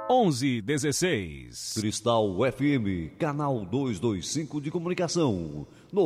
1116. Cristal FM, canal 225 de comunicação,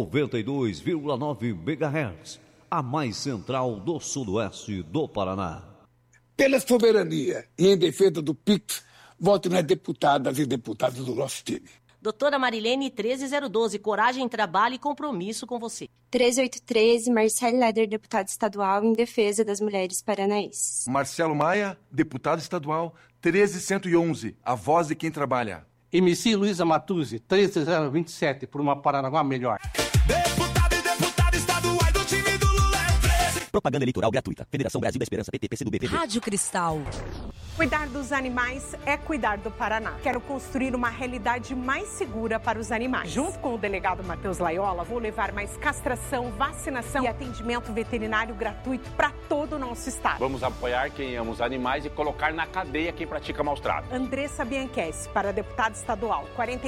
92,9 MHz, a mais central do sudoeste do Paraná. Pela soberania e em defesa do PIX, vote nas deputadas e deputados do nosso time. Doutora Marilene 13012, coragem, trabalho e compromisso com você. 13813, Marcelo Leder, deputado estadual em defesa das mulheres paranaenses. Marcelo Maia, deputado estadual, 13111, a voz de quem trabalha. MC Luísa Matuzzi, 13027, por uma Paranaguá melhor. Deputado e deputada estaduais do time do Lula é 13. Propaganda eleitoral gratuita. Federação Brasil da Esperança, PT, PCdoB, PV. Rádio Cristal. Cuidar dos animais é cuidar do Paraná. Quero construir uma realidade mais segura para os animais. Junto com o delegado Matheus Laiola, vou levar mais castração, vacinação e atendimento veterinário gratuito para todo o nosso estado. Vamos apoiar quem ama os animais e colocar na cadeia quem pratica maus tratos. Andressa Bianchessi, para deputada estadual,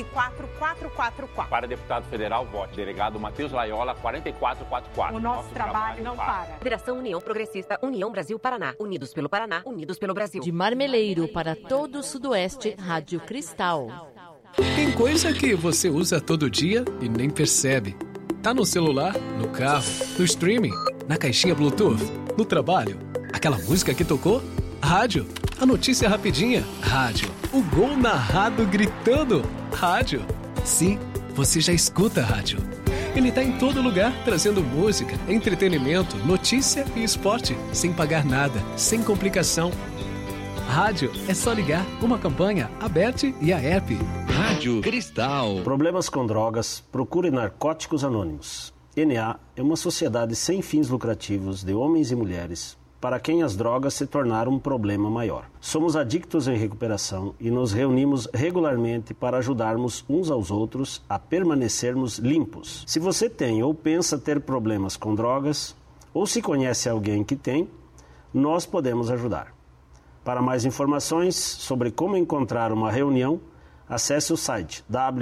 44444. Para deputado federal, vote. Delegado Matheus Laiola, 44444. O nosso trabalho não para. Federação União Progressista, União Brasil Paraná. Unidos pelo Paraná, unidos pelo Brasil. De Marmeleiro para todo o Sudoeste, Rádio Cristal. Tem coisa que você usa todo dia e nem percebe. Tá no celular, no carro, no streaming, na caixinha Bluetooth, no trabalho. Aquela música que tocou? Rádio. A notícia rapidinha? Rádio. O gol narrado gritando? Rádio. Sim, você já escuta rádio. Ele tá em todo lugar, trazendo música, entretenimento, notícia e esporte, sem pagar nada, sem complicação. Rádio é só ligar, uma campanha, a BET e a app. Rádio Cristal. Problemas com drogas, procure Narcóticos Anônimos. NA é uma sociedade sem fins lucrativos de homens e mulheres para quem as drogas se tornaram um problema maior. Somos adictos em recuperação e nos reunimos regularmente para ajudarmos uns aos outros a permanecermos limpos. Se você tem ou pensa ter problemas com drogas, ou se conhece alguém que tem, nós podemos ajudar. Para mais informações sobre como encontrar uma reunião, acesse o site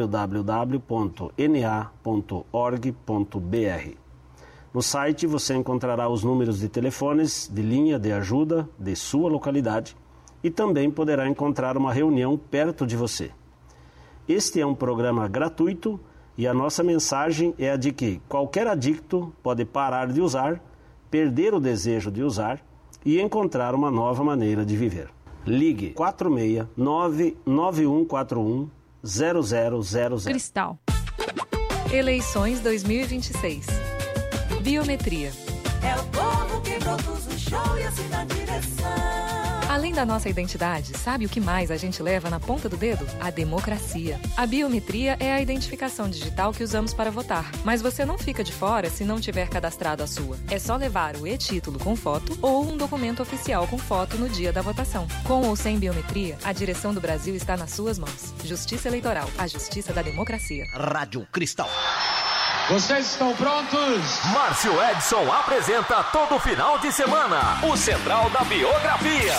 www.na.org.br. No site você encontrará os números de telefones de linha de ajuda de sua localidade e também poderá encontrar uma reunião perto de você. Este é um programa gratuito e a nossa mensagem é a de que qualquer adicto pode parar de usar, perder o desejo de usar e encontrar uma nova maneira de viver. Ligue 469-9141-0000. Cristal. Eleições 2026. Biometria. É o povo que produz o show e assim na direção. Além da nossa identidade, sabe o que mais a gente leva na ponta do dedo? A democracia. A biometria é a identificação digital que usamos para votar. Mas você não fica de fora se não tiver cadastrado a sua. É só levar o e-título com foto ou um documento oficial com foto no dia da votação. Com ou sem biometria, a direção do Brasil está nas suas mãos. Justiça Eleitoral, a justiça da democracia. Rádio Cristal. Vocês estão prontos? Márcio Edson apresenta todo final de semana o Central da Biografia.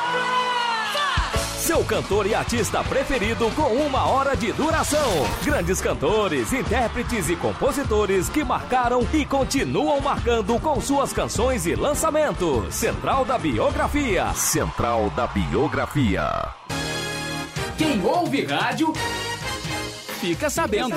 Seu cantor e artista preferido com 1 hora de duração. Grandes cantores, intérpretes e compositores que marcaram e continuam marcando com suas canções e lançamentos. Central da Biografia. Central da Biografia. Quem ouve rádio, fica sabendo.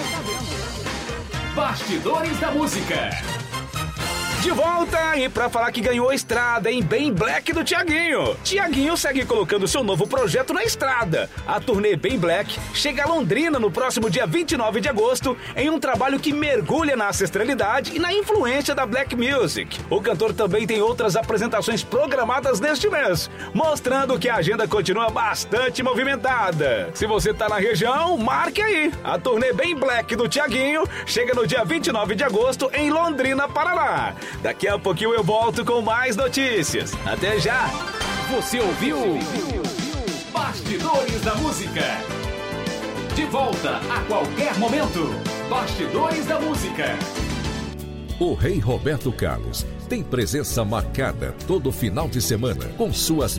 Bastidores da Música. De volta e pra falar que ganhou a estrada em Bem Black do Thiaguinho. Thiaguinho segue colocando seu novo projeto na estrada. A turnê Bem Black chega a Londrina no próximo dia 29 de agosto em um trabalho que mergulha na ancestralidade e na influência da Black Music. O cantor também tem outras apresentações programadas neste mês, mostrando que a agenda continua bastante movimentada. Se você tá na região, marque aí. A turnê Bem Black do Thiaguinho chega no dia 29 de agosto em Londrina, Paraná. Daqui a pouquinho eu volto com mais notícias. Até já! Você ouviu? Bastidores da Música. De volta a qualquer momento. Bastidores da Música. O rei Roberto Carlos tem presença marcada todo final de semana com suas